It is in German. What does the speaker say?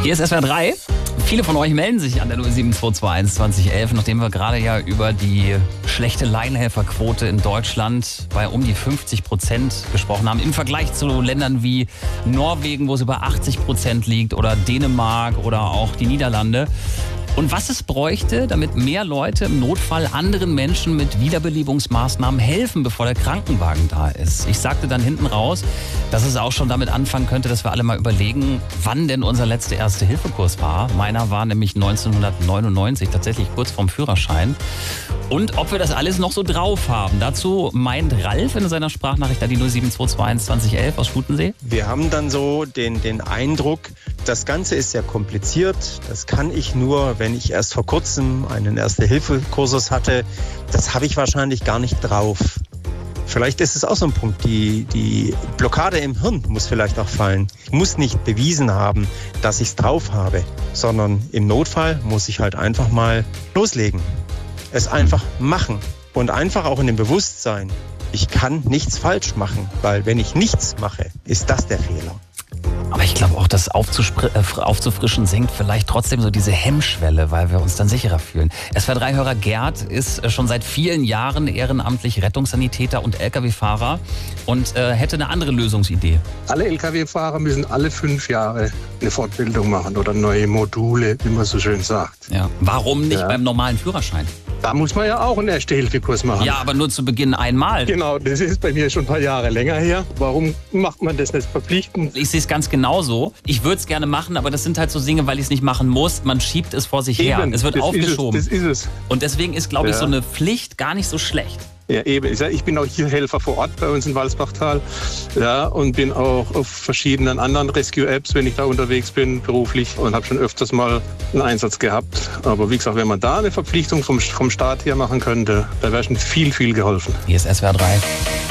Hier ist SWR 3. Viele von euch melden sich an der 07221 2011, nachdem wir gerade ja über die schlechte Laienhelferquote in Deutschland bei um die 50% gesprochen haben. Im Vergleich zu Ländern wie Norwegen, wo es über 80% liegt, oder Dänemark oder auch die Niederlande. Und was es bräuchte, damit mehr Leute im Notfall anderen Menschen mit Wiederbelebungsmaßnahmen helfen, bevor der Krankenwagen da ist. Ich sagte dann hinten raus, dass es auch schon damit anfangen könnte, dass wir alle mal überlegen, wann denn unser letzter Erste-Hilfe-Kurs war. Meiner war nämlich 1999, tatsächlich kurz vorm Führerschein. Und ob wir das alles noch so drauf haben. Dazu meint Ralf in seiner Sprachnachricht an die 07221 2011 aus Schutensee. Wir haben dann so den Eindruck, das Ganze ist sehr kompliziert. Das kann ich nur, wenn ich erst vor kurzem einen Erste-Hilfe-Kursus hatte. Das habe ich wahrscheinlich gar nicht drauf. Vielleicht ist es auch so ein Punkt. Die Blockade im Hirn muss vielleicht auch fallen. Ich muss nicht bewiesen haben, dass ich es drauf habe, sondern im Notfall muss ich halt einfach mal loslegen. Es einfach machen und einfach auch in dem Bewusstsein, ich kann nichts falsch machen, weil wenn ich nichts mache, ist das der Fehler. Aber ich glaube auch, das aufzufrischen senkt vielleicht trotzdem so diese Hemmschwelle, weil wir uns dann sicherer fühlen. SWR3-Hörer Gerd ist schon seit vielen Jahren ehrenamtlich Rettungssanitäter und Lkw-Fahrer und hätte eine andere Lösungsidee. Alle Lkw-Fahrer müssen alle 5 Jahre eine Fortbildung machen oder neue Module, wie man so schön sagt. Ja. Warum nicht beim normalen Führerschein? Da muss man ja auch einen Erste-Hilfe-Kurs machen. Ja, aber nur zu Beginn einmal. Genau, das ist bei mir schon ein paar Jahre länger her. Warum macht man das nicht verpflichtend? Ich sehe es ganz genauso. Ich würde es gerne machen, aber das sind halt so Dinge, weil ich es nicht machen muss. Man schiebt es vor sich her. Es wird aufgeschoben. Das ist es. Und deswegen ist, glaube ich, so eine Pflicht gar nicht so schlecht. Ja, eben. Ich bin auch hier Helfer vor Ort bei uns in Walsbachtal, ja, und bin auch auf verschiedenen anderen Rescue-Apps, wenn ich da unterwegs bin, beruflich, und habe schon öfters mal einen Einsatz gehabt. Aber wie gesagt, wenn man da eine Verpflichtung vom Staat her machen könnte, da wäre schon viel, viel geholfen. Hier ist SWR 3.